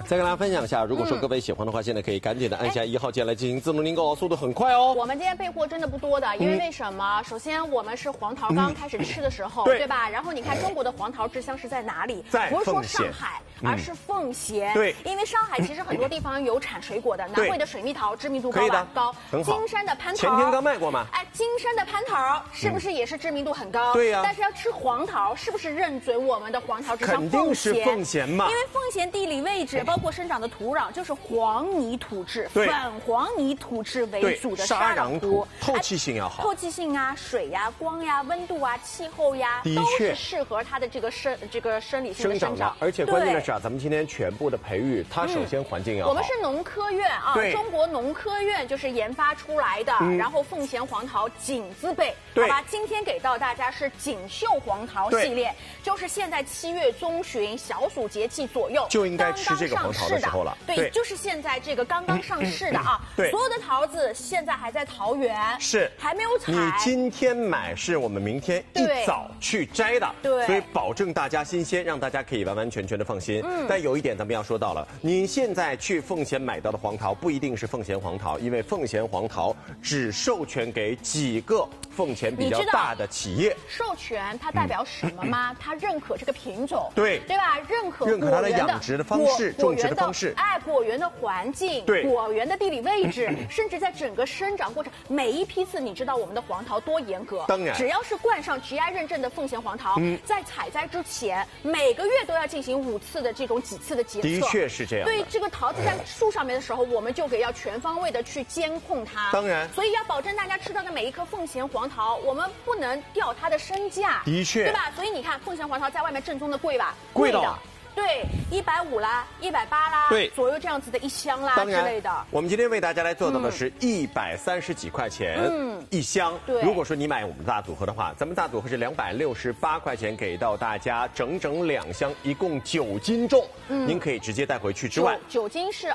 再跟大家分享一下，如果说各位喜欢的话，现在可以赶紧的按下1号键来进行自动订购，速度很快哦。 我们今天备货真的不多的，因为什么？首先我们是黄桃刚开始吃的时候，对吧？然后你看中国的黄桃之乡是在哪里？不是说上海，而是奉贤。对，因为上海其实很多地方有产水果的，南汇的水蜜桃知名度高吧？高。金山的蟠桃， 前天刚卖过嘛？ 哎，金山的蟠桃是不是也是知名度很高？ 对呀。 但是要吃黄桃，是不是认准我们的黄桃之乡？ 肯定是奉贤嘛。 因为奉贤地理位置，包括生长的土壤，就是黄泥土质，反黄泥土质为主的沙壤土， 透气性要好。 透气性啊，水呀、光呀、温度啊、气候呀，都是适合它的这个生理性的生长。 而且关键的是啊，咱们今天全部的培育，它首先环境要好。 我们是农科院啊，中国农科院就是研发出来的，然后奉贤黄桃锦字辈，好吧？今天给到大家是锦绣黄桃系列，就是现在7月中旬小暑节气左右就应该吃这个黄桃的时候了。 对，就是现在这个刚刚上市的啊，所有的桃子现在还在桃园， 是还没有采。 你今天买是我们明天一早去摘的， 对， 所以保证大家新鲜，让大家可以完完全全的放心。但有一点咱们要说到了，你现在去奉贤买到的黄桃不一定是奉贤黄桃，因为奉贤黄桃只授权给几个奉贤比较大的企业。 授权它代表什么吗？它认可这个品种， 对吧？认可它的养殖的方式、种植的方式， 果园的环境，果园的地理位置，甚至在整个生长过程，每一批次，你知道我们的黄桃多严格？ 当然， 只要是冠上 GI 认证的奉贤黄桃，在采摘之前，每个月都要进行5次的这种几次的检测。 的确是这样。 对，这个桃子在树上面的时候，我们就要全方位的去监控它。 当然， 所以要保证大家吃到的每一颗奉贤黄桃，我们不能掉它的身价。 的确， 对吧？所以你看，奉贤黄桃在外面正宗的贵吧？ 贵的。 对，150啦，180啦，左右这样子的一箱啦之类的。 我们今天为大家来做到的是130几块钱一箱。如果说你买我们大组合的话，咱们大组合是268块钱给到大家整整2箱，一共9斤重。您可以直接带回去之外 ，9斤是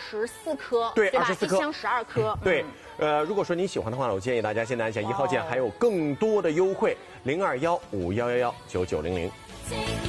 24颗， 对吧 ？24颗， 一箱12颗。 对。如果说您喜欢的话呢，我建议大家现在按下1号键，还有更多的优惠，021511199900。